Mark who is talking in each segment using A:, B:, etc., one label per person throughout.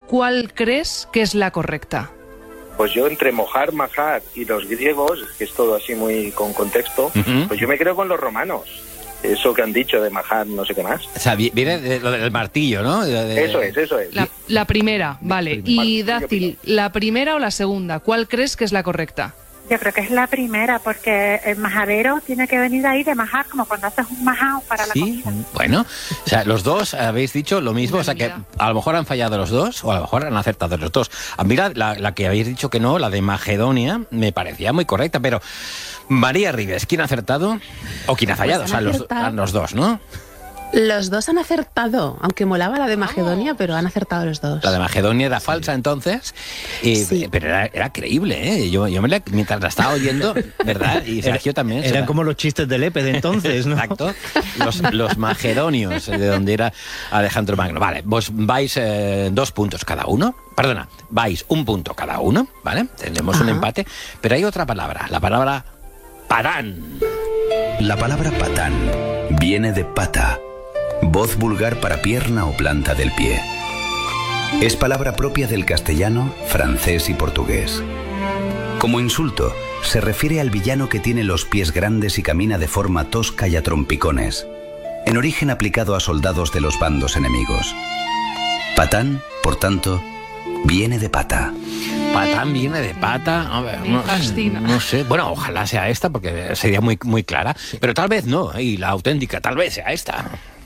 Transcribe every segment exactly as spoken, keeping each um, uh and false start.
A: ¿cuál crees que es la correcta?
B: Pues yo entre mojar, majar y los griegos, que es todo así muy con contexto, uh-huh. pues yo me creo con los romanos. Eso que han dicho de majar, no sé qué más.
C: O sea, viene de lo del martillo, ¿no? De, de...
B: Eso es, eso es.
A: La, la primera, vale. Y Dácil, ¿la primera o la segunda? ¿Cuál crees que es la correcta?
D: Yo creo que es la primera, porque el majadero tiene que venir ahí de majar, como cuando haces un majao para la
C: ¿Sí?
D: comida.
C: Bueno, o sea, los dos habéis dicho lo mismo, o sea que a lo mejor han fallado los dos, o a lo mejor han acertado los dos. A mí la, la, la que habéis dicho que no, la de Macedonia, me parecía muy correcta, pero María Ribes, ¿quién ha acertado o quién ha fallado?
E: Pues
C: o sea, los, los dos, ¿no?
E: Los dos han acertado, aunque molaba la de Macedonia, pero han acertado los dos.
C: La de Macedonia era falsa, sí. entonces, y, sí. pero era, era creíble, ¿eh? Yo, yo me la, mientras la estaba oyendo, ¿verdad? Y Sergio también.
F: Eran como los chistes de Lepe de entonces, ¿no?
C: Exacto, los, los macedonios, de donde era Alejandro Magno. Vale, vos vais eh, dos puntos cada uno, perdona, vais un punto cada uno, ¿vale? Tendremos Ajá. un empate, pero hay otra palabra, la palabra patán.
G: La palabra patán viene de pata, voz vulgar para pierna o planta del pie. Es palabra propia del castellano, francés y portugués. Como insulto, se refiere al villano que tiene los pies grandes y camina de forma tosca y a trompicones, en origen aplicado a soldados de los bandos enemigos. Patán, por tanto, viene de pata.
C: Patán viene de pata. A ver, no, no sé. Bueno, ojalá sea esta porque sería muy, muy clara. Pero tal vez no. Y la auténtica tal vez sea esta.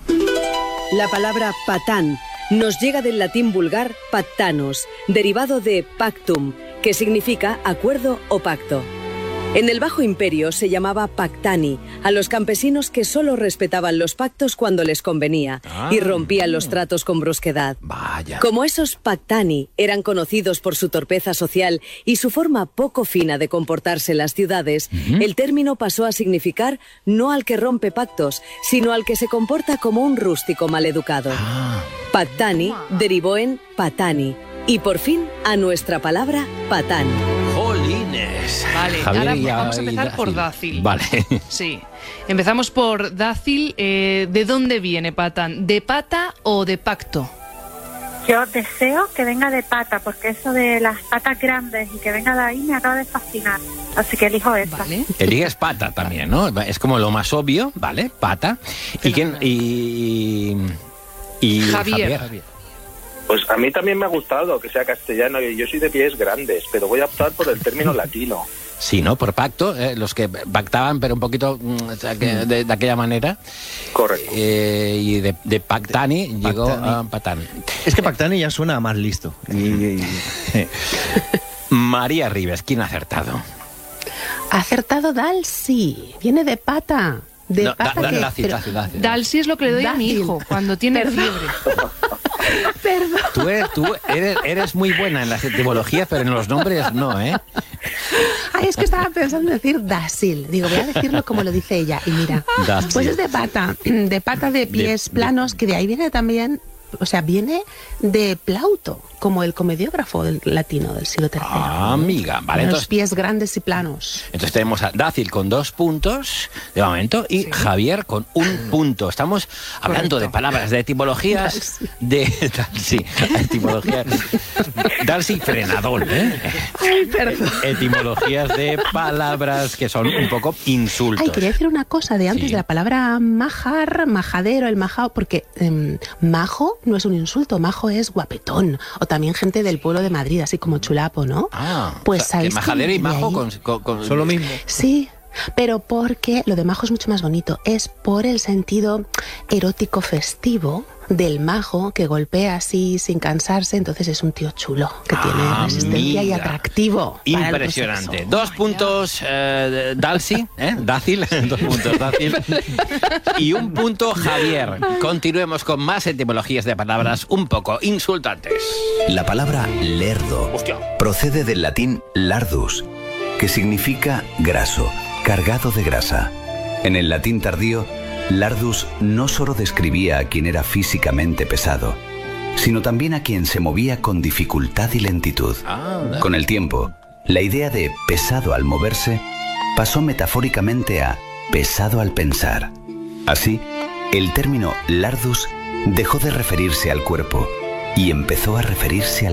H: La palabra patán nos llega del latín vulgar pactanos, derivado de pactum, que significa acuerdo o pacto. En el Bajo Imperio se llamaba pactani a los campesinos que solo respetaban los pactos cuando les convenía ah, y rompían los tratos con brusquedad.
C: Vaya.
H: Como esos pactani eran conocidos por su torpeza social y su forma poco fina de comportarse en las ciudades, uh-huh. el término pasó a significar no al que rompe pactos, sino al que se comporta como un rústico maleducado. Ah. Pactani derivó en patani y por fin a nuestra palabra patán.
C: ¡Jolines!
A: Vale,
C: Javier,
A: ahora
C: ya,
A: vamos a empezar
C: Dácil.
A: por Dácil.
C: Vale.
A: Sí. Empezamos por Dácil. Eh, ¿De dónde viene patán? ¿De pata o de pacto?
D: Yo deseo que venga de pata, porque eso de las patas grandes y que venga de ahí me acaba de fascinar. Así que elijo esta.
A: Vale.
C: Eliges pata también, ¿no? Es como lo más obvio, ¿vale? Pata. ¿Y quién? Y... y
A: Javier.
C: Javier.
B: Pues a mí también me ha gustado que sea castellano y yo soy de pies grandes, pero voy a optar por el término latino.
C: Sí, ¿no? Por pacto, eh, los que pactaban, pero un poquito o sea, que de, de aquella manera.
B: Correcto.
C: Eh, y de, de pactani, pactani llegó a patán.
F: Es que pactani ya suena más listo. Y, y, y...
C: María Ribes, ¿quién ha acertado?
E: Ha acertado Dalsi, viene de pata. De
C: no,
E: pata
C: da,
E: que...
C: da, da, da, da, da.
A: Dalsi es lo que le doy
E: Dácil.
A: a mi hijo cuando tiene
E: Perdón.
A: fiebre.
E: Perdón.
C: Tú, eres, tú eres, eres muy buena en las etimologías, pero en los nombres no, ¿eh?
E: Ay, es que estaba pensando en decir Dasil. Digo, voy a decirlo como lo dice ella. Y mira,
C: Dácil.
E: pues es de pata, de pata de pies
C: de,
E: planos,
C: de...
E: que de ahí viene también, o sea, viene de Plauto, como el comediógrafo del latino del siglo tercero.
C: Ah, amiga, vale.
E: Los
C: Entonces,
E: pies grandes y planos.
C: entonces tenemos a Dácil con dos puntos de momento y sí. Javier con un punto. Estamos hablando Correcto. de palabras, de etimologías, de sí, etimologías. Darcy frenador, ¿eh?
E: Ay, perdón.
C: Etimologías de palabras que son un poco insultos.
E: Ay, quería decir una cosa de antes sí. de la palabra majar, majadero, el majao, porque eh, majo no es un insulto, majo es guapetón, o también gente del pueblo de Madrid, así como chulapo, ¿no?
C: Ah,
E: pues
C: o sea, que majadero y majo con, con, con...
F: son lo mismo.
E: Sí, pero porque lo de majo es mucho más bonito, es por el sentido erótico festivo del majo que golpea así sin cansarse, entonces es un tío chulo que tiene
C: ah,
E: resistencia
C: mira.
E: y atractivo.
C: Impresionante. Dos oh, puntos eh, Dalsi, ¿eh? Dácil, dos puntos Dácil. Y un punto Javier. Continuemos con más etimologías de palabras un poco insultantes.
G: La palabra lerdo
C: Hostia.
G: procede del latín lardus, que significa graso, cargado de grasa. En el latín tardío, lardus no solo describía a quien era físicamente pesado, sino también a quien se movía con dificultad y lentitud.
C: Ah,
G: con el tiempo, la idea de pesado al moverse pasó metafóricamente a pesado al pensar. Así, el término lardus dejó de referirse al cuerpo y empezó a referirse al